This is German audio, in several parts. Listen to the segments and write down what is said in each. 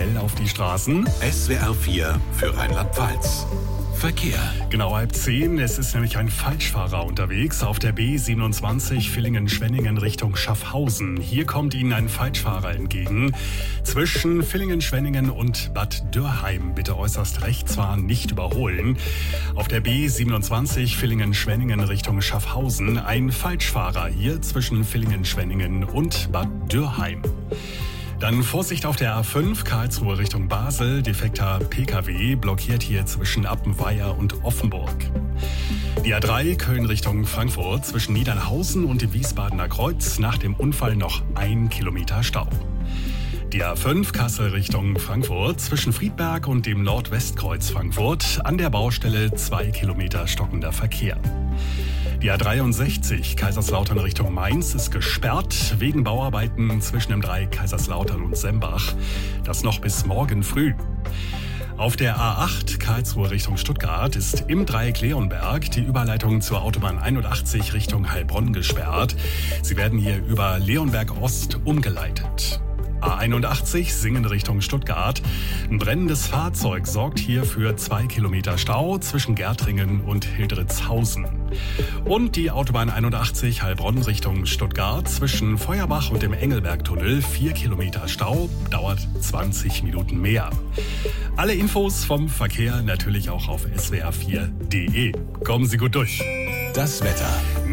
schnell auf die Straßen. SWR 4 für Rheinland-Pfalz. Verkehr. Genau 9:30. Es ist nämlich ein Falschfahrer unterwegs auf der B27 Villingen-Schwenningen Richtung Schaffhausen. Hier kommt Ihnen ein Falschfahrer entgegen. Zwischen Villingen-Schwenningen und Bad Dürrheim bitte äußerst rechts fahren, nicht überholen. Auf der B27 Villingen-Schwenningen Richtung Schaffhausen ein Falschfahrer hier zwischen Villingen-Schwenningen und Bad Dürrheim. Dann Vorsicht auf der A5, Karlsruhe Richtung Basel. Defekter PKW blockiert hier zwischen Appenweier und Offenburg. Die A3 Köln Richtung Frankfurt zwischen Niedernhausen und dem Wiesbadener Kreuz. Nach dem Unfall noch 1 Kilometer Stau. Die A5 Kassel Richtung Frankfurt zwischen Friedberg und dem Nordwestkreuz Frankfurt. An der Baustelle 2 Kilometer stockender Verkehr. Die A63 Kaiserslautern Richtung Mainz ist gesperrt wegen Bauarbeiten zwischen dem Dreieck Kaiserslautern und Sembach. Das noch bis morgen früh. Auf der A8 Karlsruhe Richtung Stuttgart ist im Dreieck Leonberg die Überleitung zur Autobahn 81 Richtung Heilbronn gesperrt. Sie werden hier über Leonberg Ost umgeleitet. A81 Singen Richtung Stuttgart. Ein brennendes Fahrzeug sorgt hier für 2 Kilometer Stau zwischen Gärtringen und Hildritzhausen. Und die Autobahn 81 Heilbronn Richtung Stuttgart zwischen Feuerbach und dem Engelbergtunnel 4 Kilometer Stau, dauert 20 Minuten mehr. Alle Infos vom Verkehr natürlich auch auf swr4.de. Kommen Sie gut durch. Das Wetter.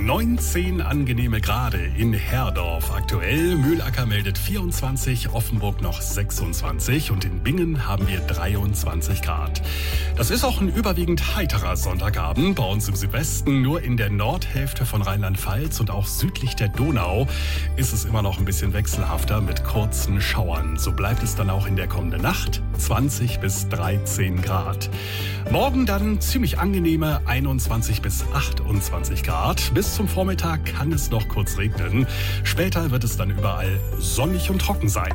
19 angenehme Grade in Herdorf aktuell. Mühlacker meldet 24, Offenburg noch 26 und in Bingen haben wir 23 Grad. Das ist auch ein überwiegend heiterer Sonntagabend bei uns im Südwesten. Nur in der Nordhälfte von Rheinland-Pfalz und auch südlich der Donau ist es immer noch ein bisschen wechselhafter mit kurzen Schauern. So bleibt es dann auch in der kommenden Nacht. 20 bis 13 Grad. Morgen dann ziemlich angenehme 21 bis 28 Grad. Bis zum Vormittag kann es noch kurz regnen. Später wird es dann überall sonnig und trocken sein.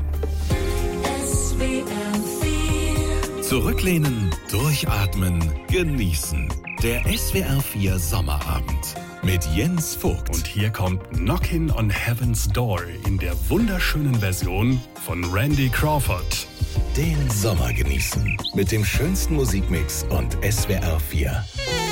Zurücklehnen, durchatmen, genießen. Der SWR 4 Sommerabend mit Jens Vogt. Und hier kommt Knockin' on Heaven's Door in der wunderschönen Version von Randy Crawford. Den Sommer genießen mit dem schönsten Musikmix und SWR 4.